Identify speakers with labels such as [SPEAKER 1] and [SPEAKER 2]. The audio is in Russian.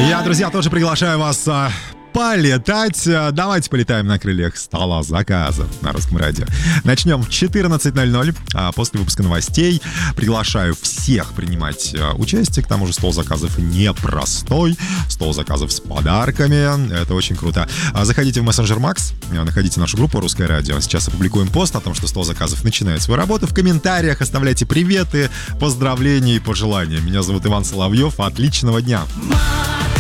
[SPEAKER 1] Я, друзья, тоже приглашаю вас полетать. Давайте полетаем на крыльях стола заказов на Русском радио. Начнем в 14:00, а после выпуска новостей приглашаю всех принимать участие. К тому же стол заказов непростой, стол заказов с подарками. Это очень круто. Заходите в мессенджер Макс, находите нашу группу Русское радио. Сейчас опубликуем пост о том, что стол заказов начинает свою работу. В комментариях оставляйте приветы, поздравления и пожелания. Меня зовут Иван Соловьев. Отличного дня!